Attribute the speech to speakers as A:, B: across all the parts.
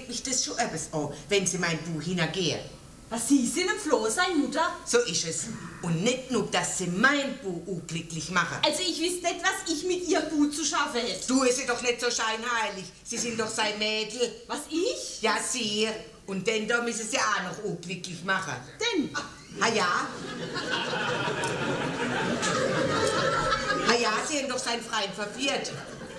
A: mich das schon etwas an, wenn Sie mein Buch hintergehen.
B: Was Sie sind im Floh, seine Mutter?
A: So ist es. Und nicht nur, dass Sie mein Buch unglücklich machen.
B: Also ich wüsste nicht, was ich mit Ihr Buch zu schaffen hätte.
A: Du ist doch nicht so scheinheilig. Sie sind doch sein Mädel.
B: Was, ich?
A: Ja, Sie. Und denn da müssen Sie auch noch unglücklich machen.
B: Denn?
A: Ah ja? Ah ja, Sie haben doch seinen Freund verführt.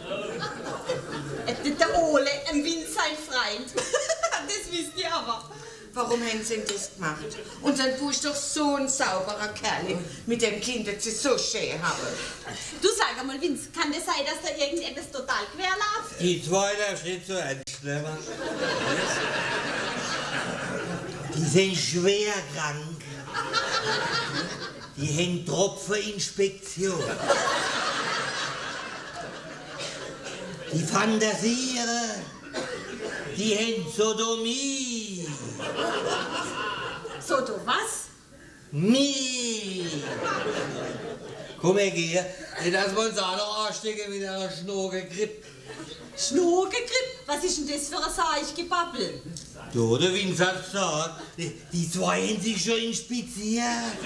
B: Der Ole, ein Wind sein Freund. Das wisst ihr aber.
A: Warum haben Sie denn das gemacht? Und sein Buch ist doch so ein sauberer Kerl. Mit dem Kind, das Sie so schön haben.
B: Du sag einmal, Vince, kann das sein, dass da irgendetwas total quer läuft?
C: Die zwei darfst nicht so ernst nehmen. Die sind schwer krank. Die haben Tropfeninspektion. Die fantasieren. Die haben Sodomie.
B: So, du was?
C: Mie. Komm her, geh. Dass wir uns auch noch anstecken mit einer Schnorgelgrippe.
B: Schnorgelgrippe? Was ist denn das für ein Seichgebabbel?
C: Du, der Vince hat gesagt, die zwei haben sich schon inspiziert.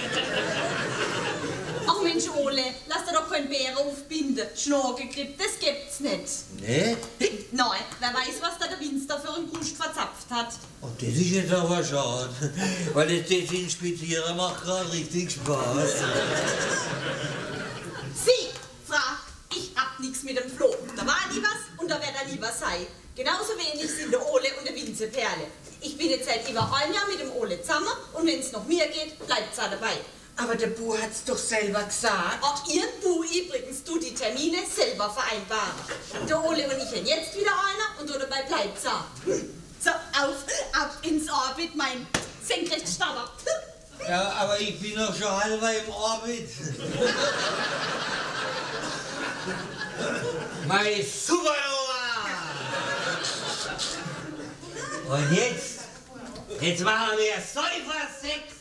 B: Ach Mensch, Ole, lass dir doch keinen Bären aufbinden. Schnorgelgrippe, das gibt's nicht.
C: Ne?
B: Nein, wer weiß, was da der Vince da für einen Krust verzapft hat.
C: Oh, das ist jetzt aber schade, weil das Inspizieren macht gerade richtig Spaß.
B: Sie, Frau, ich hab nichts mit dem Floh. Da war nie was und da wird er nie was sein. Genauso wenig sind der Ole und der Vince Perle. Ich bin jetzt seit über ein Jahr mit dem Ole zusammen und wenn es nach mir geht, bleibt's auch dabei.
A: Aber der Bu hat's doch selber gesagt.
B: Auch Ihr Bu übrigens, du die Termine selber vereinbaren. Der Ole und ich haben jetzt wieder einer und so dabei bleibt's auch. So, ab ins Orbit, mein Senkrechtstarter.
C: Ja, aber ich bin doch schon halber im Orbit. Mein Supernova! Und jetzt machen wir Säufer-Sex.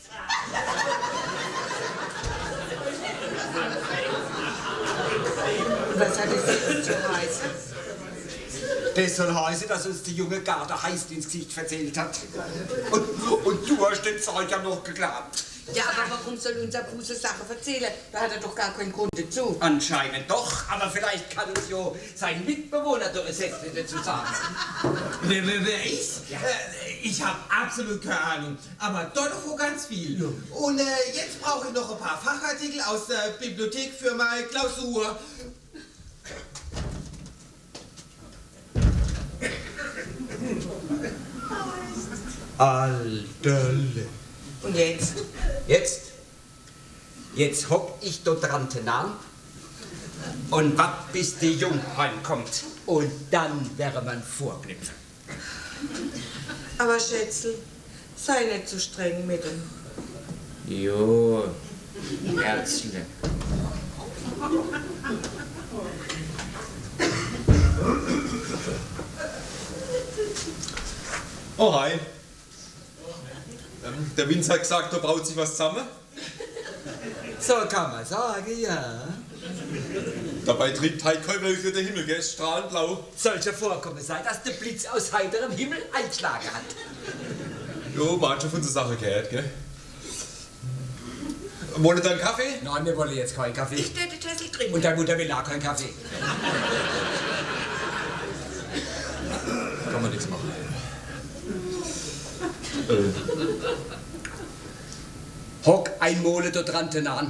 A: Was hat das jetzt zu heißen?
D: Das soll heißen, dass uns die junge Garde heiß ins Gesicht verzählt hat. Und du hast den Zeug ja noch geglaubt.
A: Ja, aber warum soll unser Bu so Sachen erzählen? Da hat er doch gar keinen Grund dazu.
D: Anscheinend doch, aber vielleicht kann uns ja sein Mitbewohner da etwas dazu sagen.
E: Wer ich? Ja. Ich habe absolut keine Ahnung, aber doch noch ganz viel. Ja. Und jetzt brauche ich noch ein paar Fachartikel aus der Bibliothek für meine Klausur.
D: Alterle.
A: Und jetzt?
D: Jetzt hock ich da dran an und wart bis die Jung reinkommt. Und dann wäre man vorknüpfen.
A: Aber Schätzl, sei nicht so streng mit ihm.
D: Jo, Herzle.
F: Oh, hi. Der Vince hat gesagt, da braut sich was zusammen.
D: So kann man sagen, ja.
F: Dabei trägt halt kein Wölkchen der Himmel, gell? Strahlend blau.
D: Sollte vorkommen sein, dass der Blitz aus heiterem Himmel einschlagen hat.
F: Jo, man hat schon von der Sache gehört, gell? Wollen Sie einen Kaffee?
D: Nein, wir wollen jetzt keinen Kaffee.
A: Ich werde Tessel trinken.
D: Und deine Mutter will auch keinen Kaffee.
F: Kann man nichts machen.
D: Hock ein Mole da dran an.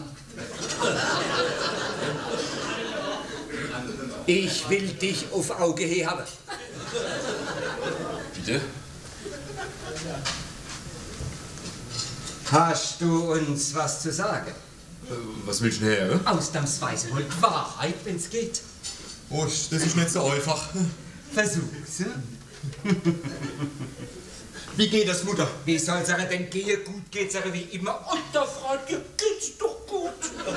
D: Ich will dich auf Auge her haben.
F: Bitte?
D: Hast du uns was zu sagen?
F: Was willst du denn her?
D: Ausnahmsweise wollt Wahrheit, wenn's geht.
F: Oh, das ist nicht so einfach.
D: Versuch's, ja?
F: Wie geht das, Mutter?
D: Wie soll's ihr denn gehen? Gut geht's ihr wie immer. Und der Frau, dir geht's doch gut.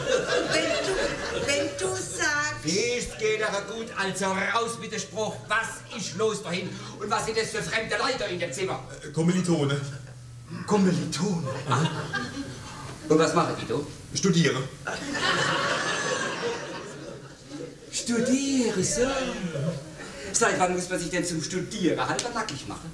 A: Wenn du sagst...
D: Ist geht ihr gut, also raus mit dem Spruch. Was ist los dahin? Und was sind das für fremde Leute in dem Zimmer?
F: Kommilitone.
D: Kommilitonen. Und was machen die da?
F: Studiere.
D: Studiere, so. Seit wann muss man sich denn zum Studieren halber nackig machen?